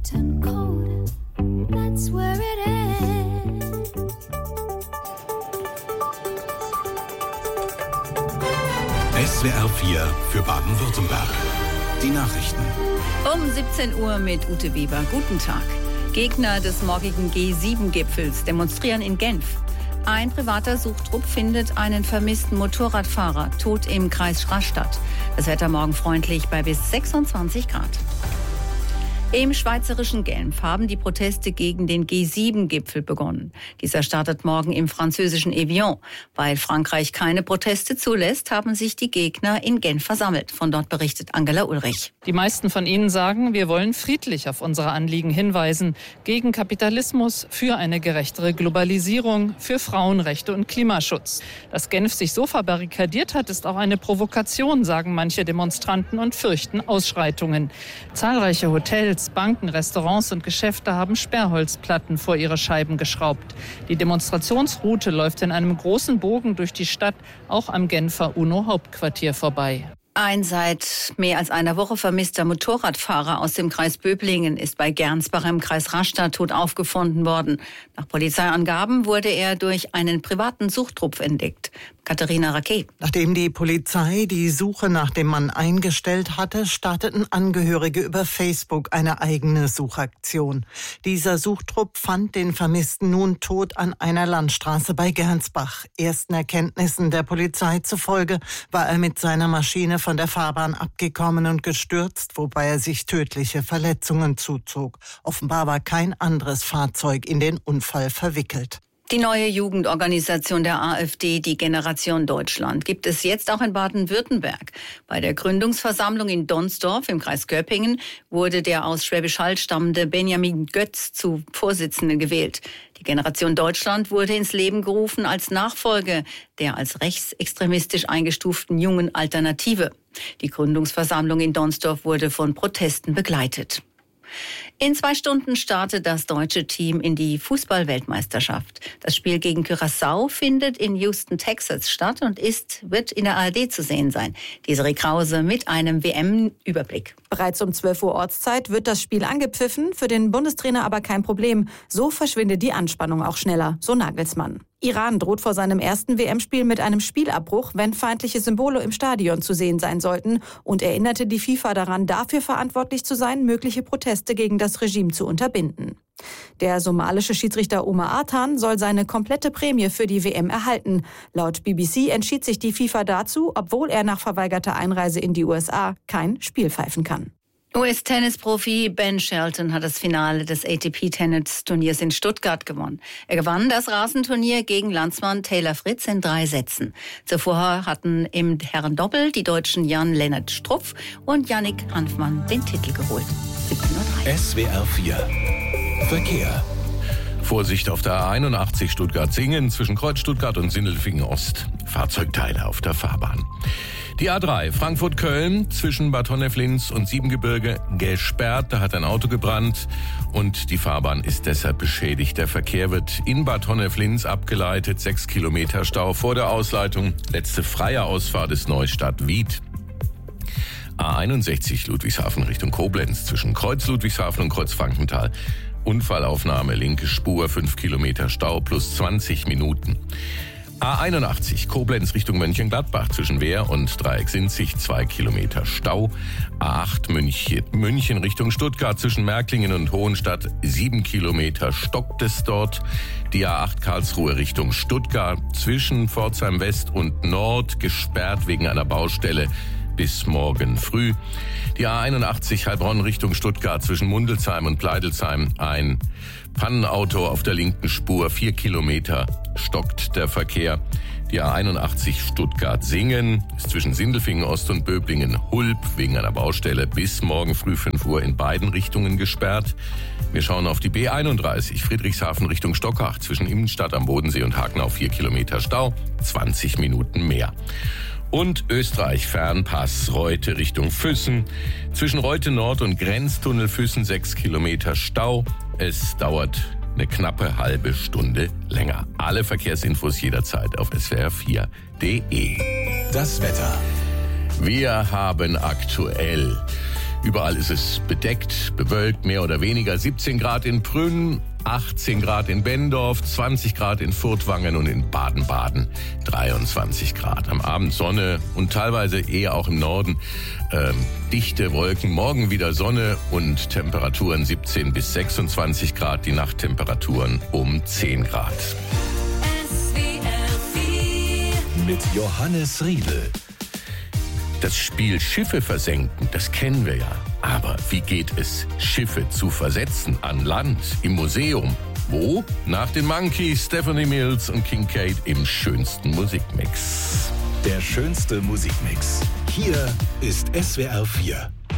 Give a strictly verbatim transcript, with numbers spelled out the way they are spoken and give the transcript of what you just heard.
and cold, that's where it ends. S W R vier für Baden-Württemberg. Die Nachrichten. Um siebzehn Uhr mit Ute Weber. Guten Tag. Gegner des morgigen G sieben Gipfels demonstrieren in Genf. Ein privater Suchtrupp findet einen vermissten Motorradfahrer tot im Kreis Rastatt. Das Wetter morgen freundlich bei bis sechsundzwanzig Grad. Im schweizerischen Genf haben die Proteste gegen den G sieben Gipfel begonnen. Dieser startet morgen im französischen Evian. Weil Frankreich keine Proteste zulässt, haben sich die Gegner in Genf versammelt. Von dort berichtet Angela Ulrich. Die meisten von ihnen sagen, wir wollen friedlich auf unsere Anliegen hinweisen. Gegen Kapitalismus, für eine gerechtere Globalisierung, für Frauenrechte und Klimaschutz. Dass Genf sich so verbarrikadiert hat, ist auch eine Provokation, sagen manche Demonstranten und fürchten Ausschreitungen. Zahlreiche Hotels, Banken, Restaurants und Geschäfte haben Sperrholzplatten vor ihre Scheiben geschraubt. Die Demonstrationsroute läuft in einem großen Bogen durch die Stadt, auch am Genfer UNO-Hauptquartier vorbei. Ein seit mehr als einer Woche vermisster Motorradfahrer aus dem Kreis Böblingen ist bei Gernsbach im Kreis Rastatt tot aufgefunden worden. Nach Polizeiangaben wurde er durch einen privaten Suchtrupp entdeckt. Katharina Raquet. Nachdem die Polizei die Suche nach dem Mann eingestellt hatte, starteten Angehörige über Facebook eine eigene Suchaktion. Dieser Suchtrupp fand den Vermissten nun tot an einer Landstraße bei Gernsbach. Ersten Erkenntnissen der Polizei zufolge war er mit seiner Maschine von der Fahrbahn abgekommen und gestürzt, wobei er sich tödliche Verletzungen zuzog. Offenbar war kein anderes Fahrzeug in den Unfall verwickelt. Die neue Jugendorganisation der AfD, die Generation Deutschland, gibt es jetzt auch in Baden-Württemberg. Bei der Gründungsversammlung in Donsdorf im Kreis Göppingen wurde der aus Schwäbisch Hall stammende Benjamin Götz zu Vorsitzenden gewählt. Die Generation Deutschland wurde ins Leben gerufen als Nachfolge der als rechtsextremistisch eingestuften Jungen Alternative. Die Gründungsversammlung in Donsdorf wurde von Protesten begleitet. In zwei Stunden startet das deutsche Team in die Fußball-Weltmeisterschaft. Das Spiel gegen Curaçao findet in Houston, Texas statt und ist, wird in der A R D zu sehen sein. Desiree Krause mit einem W M-Überblick. Bereits um zwölf Uhr Ortszeit wird das Spiel angepfiffen, für den Bundestrainer aber kein Problem. So verschwindet die Anspannung auch schneller, so Nagelsmann. Iran droht vor seinem ersten W M-Spiel mit einem Spielabbruch, wenn feindliche Symbole im Stadion zu sehen sein sollten, und erinnerte die FIFA daran, dafür verantwortlich zu sein, mögliche Proteste gegen das Regime zu unterbinden. Der somalische Schiedsrichter Omar Artan soll seine komplette Prämie für die W M erhalten. Laut B B C entschied sich die FIFA dazu, obwohl er nach verweigerter Einreise in die U S A kein Spiel pfeifen kann. U S-Tennisprofi Ben Shelton hat das Finale des A T P-Tennis-Turniers in Stuttgart gewonnen. Er gewann das Rasenturnier gegen Landsmann Taylor Fritz in drei Sätzen. Zuvor hatten im Herrendoppel die Deutschen Jan-Lennart Struff und Yannick Hanfmann den Titel geholt. siebzehn Uhr drei. S W R vier Verkehr. Vorsicht auf der A einundachtzig Stuttgart-Singen zwischen Kreuz Stuttgart und Sindelfingen-Ost. Fahrzeugteile auf der Fahrbahn. Die A drei Frankfurt-Köln zwischen Bad Honnef-Linz und Siebengebirge gesperrt. Da hat ein Auto gebrannt und die Fahrbahn ist deshalb beschädigt. Der Verkehr wird in Bad Honnef-Linz abgeleitet. Sechs Kilometer Stau vor der Ausleitung. Letzte freie Ausfahrt ist Neustadt-Wied. A einundsechzig Ludwigshafen Richtung Koblenz zwischen Kreuz Ludwigshafen und Kreuz Frankenthal. Unfallaufnahme, linke Spur, fünf Kilometer Stau plus zwanzig Minuten. A einundachtzig Koblenz Richtung Mönchengladbach zwischen Wehr und Dreiecksinzig, zwei Kilometer Stau. A acht München, München Richtung Stuttgart zwischen Märklingen und Hohenstadt, sieben Kilometer stockt es dort. Die A acht Karlsruhe Richtung Stuttgart zwischen Pforzheim West und Nord gesperrt wegen einer Baustelle bis morgen früh. Die A einundachtzig Heilbronn Richtung Stuttgart zwischen Mundelsheim und Pleidelsheim, ein Pannenauto auf der linken Spur, vier Kilometer stockt der Verkehr. Die A einundachtzig Stuttgart-Singen ist zwischen Sindelfingen Ost und Böblingen-Hulb wegen einer Baustelle bis morgen früh fünf Uhr in beiden Richtungen gesperrt. Wir schauen auf die B einunddreißig Friedrichshafen Richtung Stockach zwischen Immenstadt am Bodensee und Hagenau, vier Kilometer Stau, zwanzig Minuten mehr. Und Österreich-Fernpass Reute Richtung Füssen. Zwischen Reute Nord und Grenztunnel Füssen sechs Kilometer Stau. Es dauert eine knappe halbe Stunde länger. Alle Verkehrsinfos jederzeit auf S W R vier Punkt de. Das Wetter. Wir haben aktuell Überall ist es bedeckt, bewölkt, mehr oder weniger. siebzehn Grad in Prünn, achtzehn Grad in Bendorf, zwanzig Grad in Furtwangen und in Baden-Baden dreiundzwanzig Grad. Am Abend Sonne und teilweise eher auch im Norden ähm, dichte Wolken. Morgen wieder Sonne und Temperaturen siebzehn bis sechsundzwanzig Grad. Die Nachttemperaturen um zehn Grad. S W R vier Mit Johannes Riedel. Das Spiel Schiffe versenken, das kennen wir ja. Aber wie geht es, Schiffe zu versetzen an Land, im Museum? Wo? Nach den Monkees, Stephanie Mills und Kincaid im schönsten Musikmix. Der schönste Musikmix. Hier ist S W R vier.